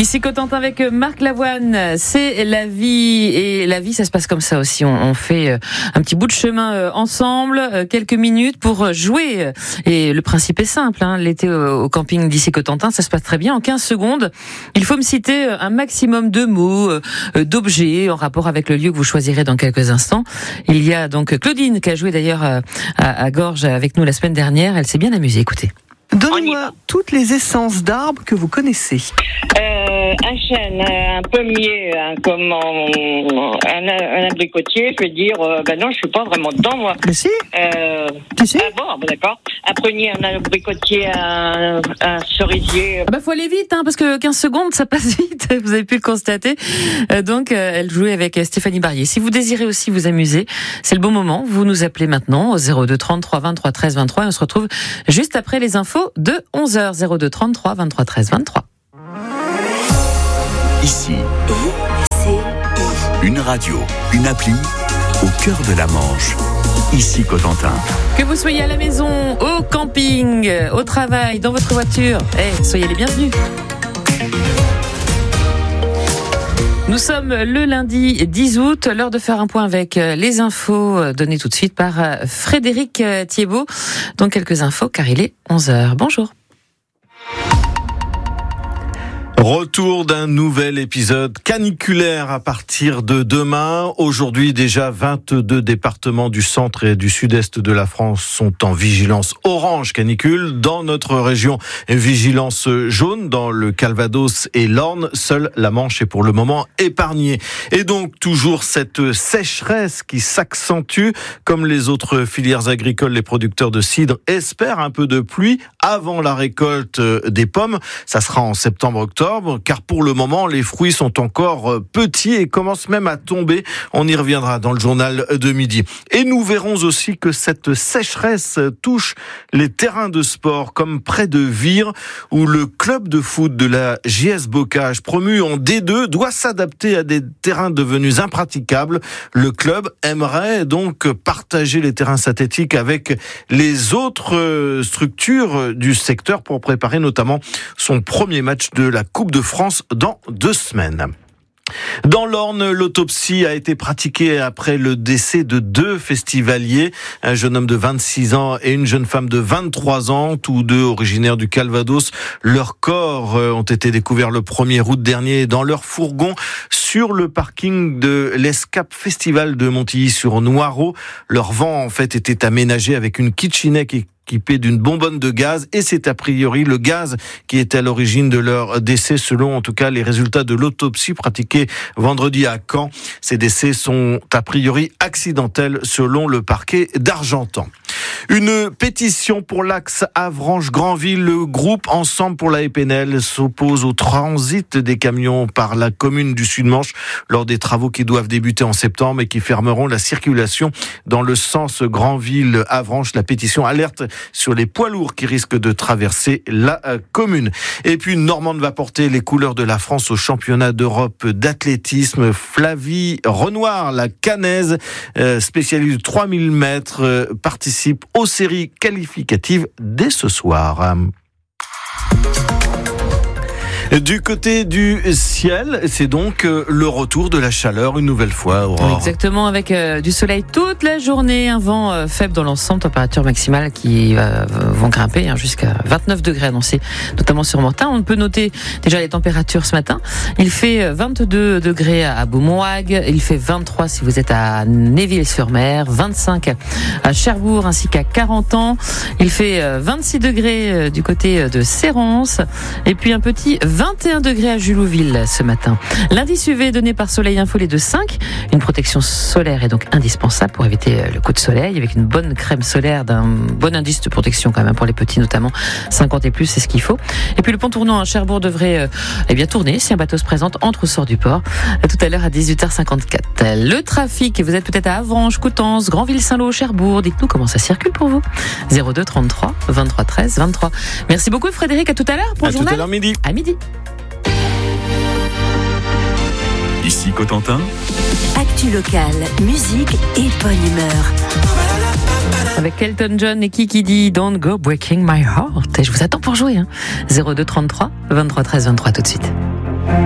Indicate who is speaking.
Speaker 1: Ici Cotentin avec Marc Lavoine, c'est la vie, et la vie ça se passe comme ça aussi, on fait un petit bout de chemin ensemble, quelques minutes pour jouer, et le principe est simple, l'été au camping d'ici Cotentin ça se passe très bien. En 15 secondes il faut me citer un maximum de mots, d'objets en rapport avec le lieu que vous choisirez dans quelques instants. Il y a donc Claudine qui a joué d'ailleurs à Gorges avec nous la semaine dernière, elle s'est bien amusée, écoutez.
Speaker 2: Donnez-moi toutes les essences d'arbres que vous connaissez.
Speaker 3: Un chêne, un pommier, un abricotier, je veux dire, non, je suis pas vraiment dedans, moi.
Speaker 2: Mais si. Tu sais.
Speaker 3: Ah bon, d'accord. Un prunier, un abricotier, un cerisier.
Speaker 1: Faut aller vite, parce que 15 secondes, ça passe vite. Vous avez pu le constater. Donc, elle jouait avec Stéphanie Barrier. Si vous désirez aussi vous amuser, c'est le bon moment. Vous nous appelez maintenant au 02 33 23 13 23 et on se retrouve juste après les infos de 11h. 02 33 23 13 23.
Speaker 4: Ici, une radio, une appli, au cœur de la Manche. Ici Cotentin.
Speaker 1: Que vous soyez à la maison, au camping, au travail, dans votre voiture, soyez les bienvenus. Nous sommes le lundi 10 août, l'heure de faire un point avec les infos données tout de suite par Frédéric Thiebaud. Donc quelques infos car il est 11h. Bonjour.
Speaker 5: Retour d'un nouvel épisode caniculaire à partir de demain. Aujourd'hui, déjà 22 départements du centre et du sud-est de la France sont en vigilance orange canicule. Dans notre région, vigilance jaune. Dans le Calvados et l'Orne, seule la Manche est pour le moment épargnée. Et donc, toujours cette sécheresse qui s'accentue. Comme les autres filières agricoles, les producteurs de cidre espèrent un peu de pluie avant la récolte des pommes. Ça sera en septembre-octobre. Car pour le moment, les fruits sont encore petits et commencent même à tomber. On y reviendra dans le journal de midi. Et nous verrons aussi que cette sécheresse touche les terrains de sport, comme près de Vire, où le club de foot de la JS Bocage, promu en D2, doit s'adapter à des terrains devenus impraticables. Le club aimerait donc partager les terrains synthétiques avec les autres structures du secteur pour préparer notamment son premier match de la Coupe de France dans 2 semaines. Dans l'Orne, l'autopsie a été pratiquée après le décès de 2 festivaliers, un jeune homme de 26 ans et une jeune femme de 23 ans, tous 2 originaires du Calvados. Leurs corps ont été découverts le 1er août dernier dans leur fourgon sur le parking de l'Escape Festival de Montilly-sur-Noireau. Leur vent, en fait, était aménagé avec une kitchenette équipée d'une bonbonne de gaz, et c'est a priori le gaz qui était à l'origine de leur décès, selon en tout cas les résultats de l'autopsie pratiquée vendredi à Caen. Ces décès sont a priori accidentels selon le parquet d'Argentan. Une pétition pour l'axe Avranches-Granville. Le groupe Ensemble pour la Épinel s'oppose au transit des camions par la commune du Sud-Manche lors des travaux qui doivent débuter en septembre et qui fermeront la circulation dans le sens Granville-Avranches. La pétition alerte sur les poids lourds qui risquent de traverser la commune. Et puis Normande va porter les couleurs de la France au championnat d'Europe d'athlétisme. Flavie Renoir, la Canaise, spécialiste de 3000 mètres, participe aux séries qualificatives dès ce soir. Du côté du ciel, c'est donc le retour de la chaleur une nouvelle fois, Aurore.
Speaker 1: Exactement, avec du soleil toute la journée, un vent faible dans l'ensemble, température maximale qui vont grimper jusqu'à 29 degrés annoncés, notamment sur Mortain. On peut noter déjà les températures ce matin. Il fait 22 degrés à Beaumont-Hague, il fait 23 si vous êtes à Néville-sur-Mer, 25 à Cherbourg ainsi qu'à Carentan. Il fait 26 degrés du côté de Sérence et puis un petit 21 degrés à Julouville ce matin. L'indice UV donné par Soleil Info est de 5. Une protection solaire est donc indispensable pour éviter le coup de soleil, avec une bonne crème solaire d'un bon indice de protection quand même pour les petits notamment. 50 et plus, c'est ce qu'il faut. Et puis le pont tournant à Cherbourg devrait tourner si un bateau se présente entre ou sort du port. Tout à l'heure à 18h54. Le trafic, vous êtes peut-être à Avranches, Coutances, Granville-Saint-Lô, Cherbourg. Dites-nous comment ça circule pour vous. 02 33 23 13 23. Merci beaucoup Frédéric, à tout à l'heure pour le journal.
Speaker 5: Tout à l'heure midi.
Speaker 1: À midi.
Speaker 4: Ici Cotentin.
Speaker 6: Actu locale, musique et bonne humeur.
Speaker 1: Avec Elton John et Kiki D, Don't Go Breaking My Heart. Et je vous attends pour jouer. 02 33 23 13 23 tout de suite.